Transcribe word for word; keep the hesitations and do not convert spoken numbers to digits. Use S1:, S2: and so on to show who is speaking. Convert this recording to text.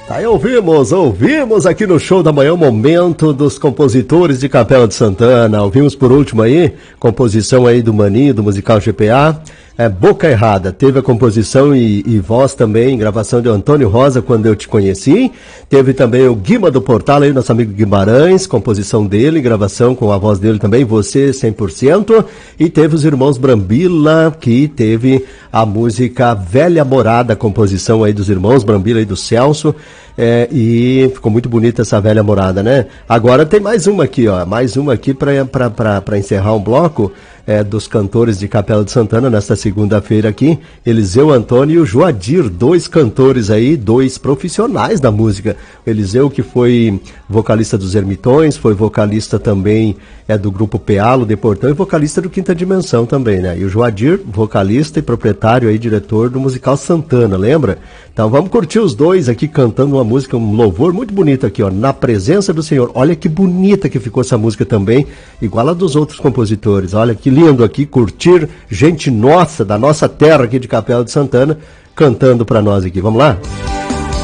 S1: Aí ouvimos, ouvimos aqui no Show da Manhã o momento dos compositores de Capela de Santana. Ouvimos por último aí, composição aí do Maninho, do musical G P A. É, Boca Errada, teve a composição e, e voz também, gravação de Antônio Rosa, Quando Eu Te Conheci. Teve também o Guima do Portal, aí, nosso amigo Guimarães, composição dele, gravação com a voz dele também, Você cem por cento. E teve os irmãos Brambila, que teve a música Velha Morada, composição aí dos irmãos Brambila e do Celso. É, e ficou muito bonita essa Velha Morada, né? Agora tem mais uma aqui, ó, mais uma aqui para encerrar um bloco. É, dos cantores de Capela de Santana, nesta segunda-feira aqui, Eliseu Antônio e o Joadir, dois cantores aí, dois profissionais da música. O Eliseu, que foi vocalista dos Ermitões, foi vocalista também é, do grupo Pealo, de Portão, e vocalista do Quinta Dimensão também, né? E o Joadir, vocalista e proprietário aí, diretor do musical Santana, lembra? Então vamos curtir os dois aqui cantando uma música, um louvor muito bonito aqui, ó, Na Presença do Senhor. Olha que bonita que ficou essa música também, igual a dos outros compositores. Olha que lindo aqui, curtir gente nossa, da nossa terra aqui de Capela de Santana, cantando pra nós aqui. Vamos lá?